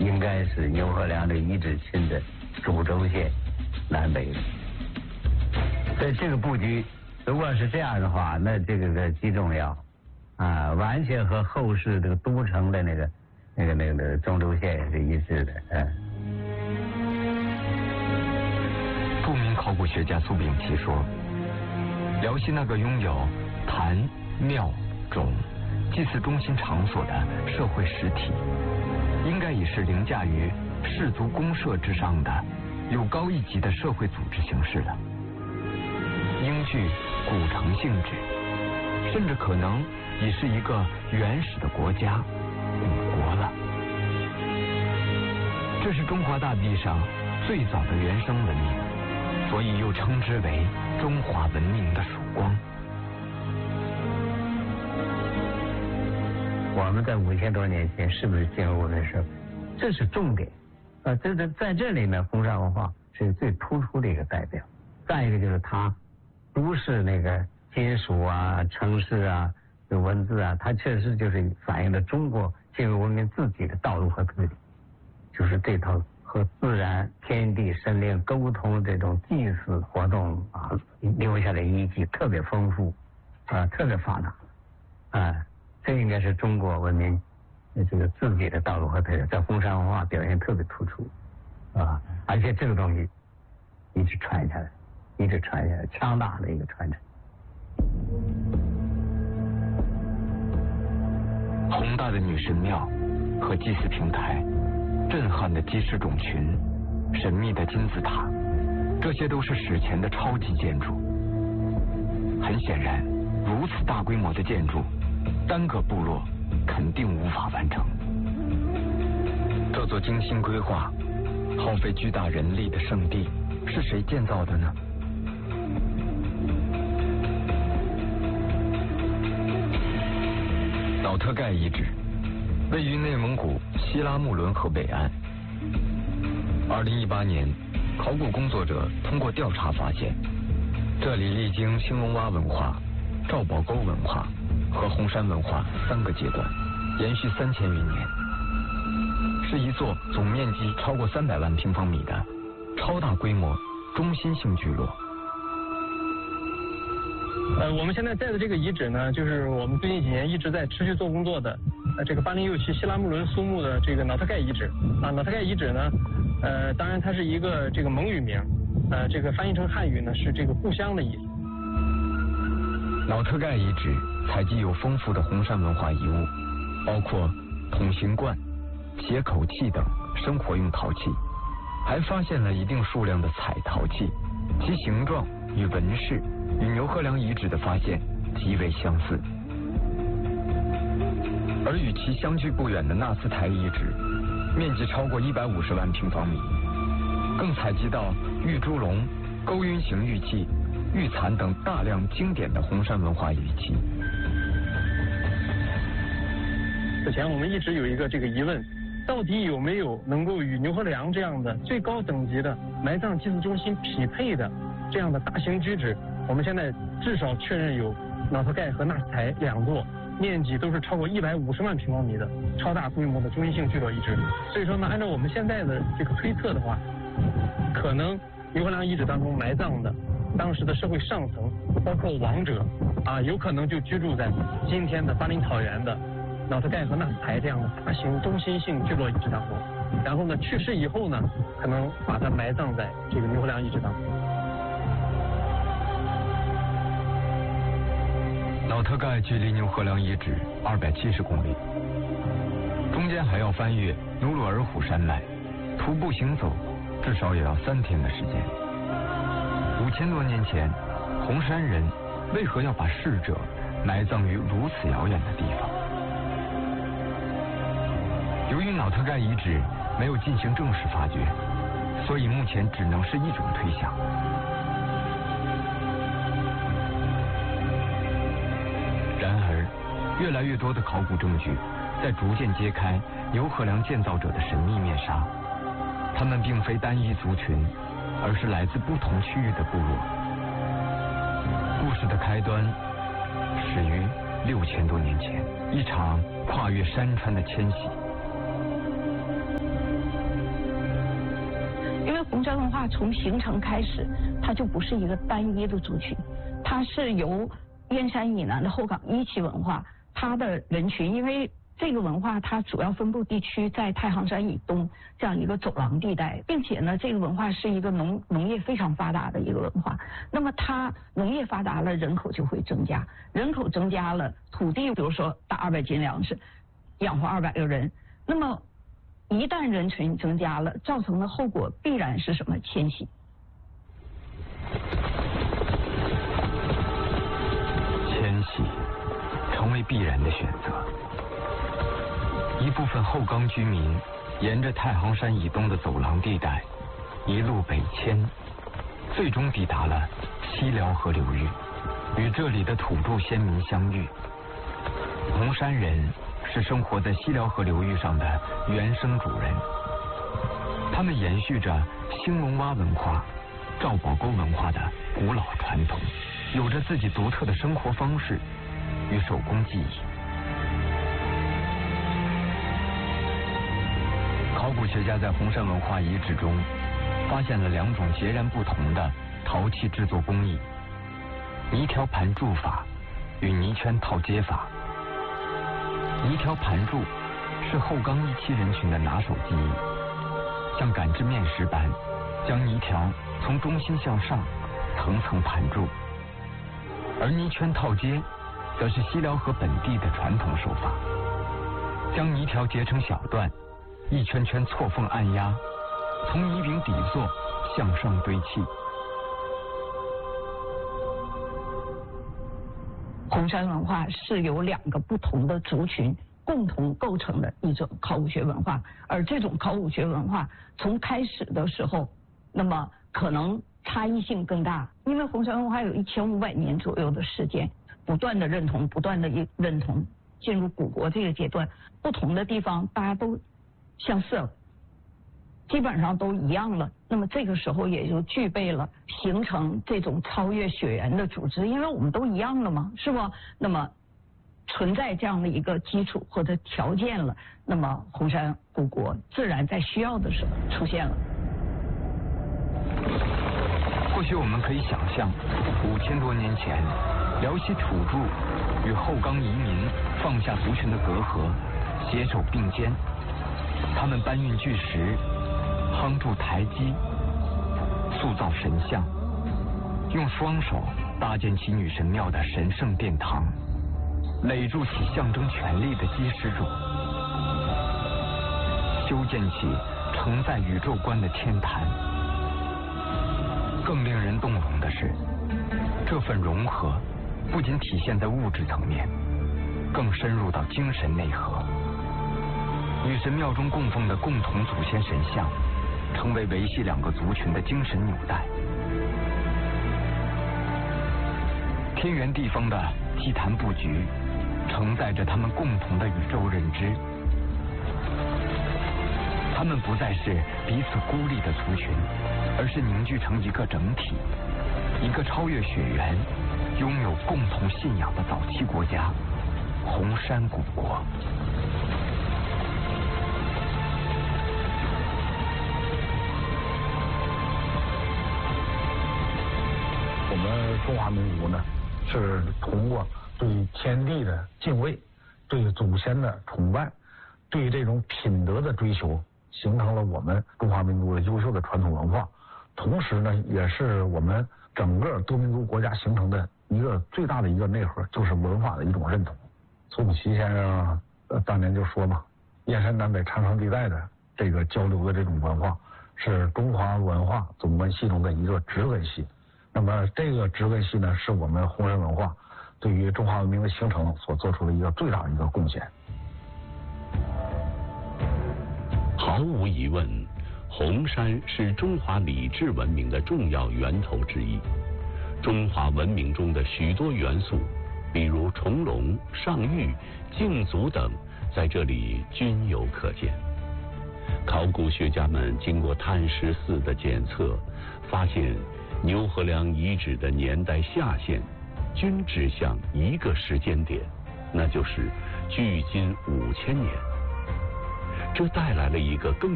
应该是牛河梁的遗址群的株洲县南北的。在这个布局，如果是这样的话，那这个极重要啊，完全和后世这个都城的那个中轴线也是一致的。 著名考古学家苏秉琦说，辽西那个拥有坛、庙、冢、祭祀中心场所的社会实体，应该已是凌驾于氏族公社之上的有高一级的社会组织形式了，应具古城性质，甚至可能已是一个原始的国家古国了。这是中华大地上最早的原生文明，所以又称之为中华文明的曙光。 我们在5000多年前是不是进入文社？这是重点这在这里面，红山文化是最突出的一个代表。再一个就是它不是那个金属啊、城市啊、文字啊，它确实就是反映了中国进入文明自己的道路和特点，就是这套和自然、天地、神灵沟通这种祭祀活动啊，留下的遗迹特别丰富特别发达这应该是中国文明这个自己的道路和特点，在红山文化表现特别突出而且这个东西一直传下来，强大的一个传承。 宏大的女神庙和祭祀平台，震撼的鸡翅种群，神秘的金字塔，这些都是史前的超级建筑。很显然，如此大规模的建筑，单个部落肯定无法完成。这座精心规划、耗费巨大人力的圣地，是谁建造的呢？瑙特盖遗址位于内蒙古锡拉木伦河北岸。2018年，考古工作者通过调查发现，这里历经兴隆洼文化、赵堡沟文化和红山文化3个阶段，延续3000余年，是一座总面积超过300万平方米的超大规模中心性聚落。 我们现在在的这个遗址呢，就是我们最近几年一直在持续做工作的这个8067锡拉木伦苏木的这个瑙特盖遗址瑙特盖遗址呢，当然它是一个这个蒙语名，这个翻译成汉语呢是这个故乡的意思。 瑙特盖遗址采集有丰富的红山文化遗物，包括筒形罐、斜口器等生活用陶器，还发现了一定数量的彩陶器，其形状与纹饰与牛河梁遗址的发现极为相似。而与其相距不远的纳斯台遗址，面积超过150万平方米，更采集到玉猪龙、勾晕形玉器、玉蚕等大量经典的红山文化玉器。 此前我们一直有一个这个疑问，到底有没有能够与牛河梁这样的最高等级的埋葬祭祀中心匹配的这样的大型居址？我们现在至少确认有瑙特盖和纳斯台2座，面积都是超过150万平方米的超大规模的中心性聚落遗址。所以说呢，按照我们现在的这个推测的话，可能牛河梁遗址当中埋葬的当时的社会上层，包括王者有可能就居住在今天的巴林草原的瑙特盖和纳斯台这样的大型中心性聚落遗址当中，然后呢去世以后呢，可能把它埋葬在这个牛河梁遗址当中。 瑙特盖距离牛河梁遗址270公里，中间还要翻越努鲁尔虎山脉，徒步行走至少也要3天的时间。5000多年前，红山人为何要把逝者埋葬于如此遥远的地方？由于瑙特盖遗址没有进行正式发掘，所以目前只能是一种推想。然而，越来越多的考古证据在逐渐揭开牛河梁建造者的神秘面纱。他们并非单一族群，而是来自不同区域的部落。故事的开端始于6000多年前，一场跨越山川的迁徙。 红山文化从形成开始，它就不是一个单一的族群，它是由燕山以南的后岗一期文化，它的人群，因为这个文化它主要分布地区在太行山以东这样一个走廊地带，并且呢，这个文化是一个农业非常发达的一个文化。那么它农业发达了，人口就会增加，人口增加了，土地比如说打200斤粮食，养活200个人。那么一旦人群增加了，造成的后果必然是什么？迁徙。 迁徙成为必然的选择。一部分后岗居民沿着太行山以东的走廊地带一路北迁，最终抵达了西辽河流域，与这里的土著先民相遇。红山人是生活在西辽河流域上的原生主人，他们延续着兴隆洼文化、赵堡沟文化的古老传统，有着自己独特的生活方式与手工技艺。考古学家在红山文化遗址中发现了2种截然不同的陶器制作工艺：泥条盘铸法与泥圈套接法。泥条盘铸是后岗一期人群的拿手技艺，像擀制面食般将泥条从中心向上层层盘铸，而泥圈套接则是西辽河本地的传统手法，将泥条截成小段，一圈圈错缝按压，从泥饼底座向上堆砌。 红山文化是由2个不同的族群共同构成的一种考古学文化，而这种考古学文化从开始的时候，那么可能差异性更大，因为红山文化有1500年左右的时间，不断的认同，进入古国这个阶段，不同的地方大家都相似了，基本上都一样了。那么这个时候也就具备了形成这种超越血缘的组织，因为我们都一样了嘛，是吧？那么存在这样的一个基础或者条件了，那么红山古国自然在需要的时候出现了。 或许我们可以想象，5000多年前，辽西土著与后岗移民放下族群的隔阂，携手并肩，他们搬运巨石，夯筑台基，塑造神像，用双手搭建起女神庙的神圣殿堂，垒筑起象征权力的基石柱，修建起承载宇宙观的天坛。更令人动容的是，这份融合不仅体现在物质层面，更深入到精神内核。女神庙中供奉的共同祖先神像，成为维系2个族群的精神纽带。天圆地方的祭坛布局，承载着他们共同的宇宙认知。他们不再是彼此孤立的族群，而是凝聚成一个整体，一个超越血缘、拥有共同信仰的早期国家——红山古国。 我们中华民族呢，是通过对天地的敬畏、对祖先的崇拜、对这种品德的追求，形成了我们中华民族的优秀的传统文化。同时呢，也是我们整个多民族国家形成的一个最大的一个内核，就是文化的一种认同。苏子奇先生当年就说嘛，燕山南北长城地带的这个交流的这种文化，是中华文化总关系中的一个植根系。那么这个植根系呢，是我们红山文化对于中华文明的形成所做出的一个最大的一个贡献。 毫无疑问，红山是中华礼制文明的重要源头之一。中华文明中的许多元素，比如重龙、上玉、敬祖等，在这里均有可见。考古学家们经过碳14的检测，发现牛河梁遗址的年代下限均指向一个时间点，那就是距今5000年。这带来了一个更